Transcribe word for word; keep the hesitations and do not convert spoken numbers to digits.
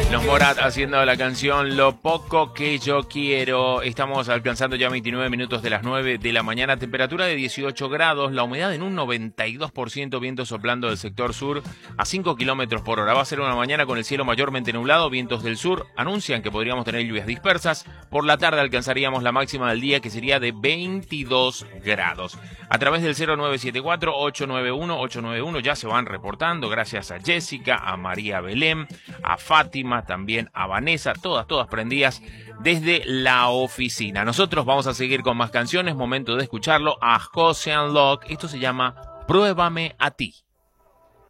Los Morat haciendo la canción Lo Poco Que Yo Quiero. Estamos alcanzando ya veintinueve minutos de las nueve de la mañana. Temperatura de dieciocho grados. La humedad en un noventa y dos por ciento. Viento soplando del sector sur a cinco kilómetros por hora. Va a ser una mañana con el cielo mayormente nublado. Vientos del sur anuncian que podríamos tener lluvias dispersas. Por la tarde alcanzaríamos la máxima del día, que sería de veintidós grados. A través del cero nueve siete cuatro, ocho nueve uno, ocho nueve uno ya se van reportando. Gracias a Jessica, a María Belén, a Fátima, también a Vanessa, todas, todas prendidas desde la oficina. Nosotros vamos a seguir con más canciones, momento de escucharlo a José Unlock. Esto se llama Pruébame a ti.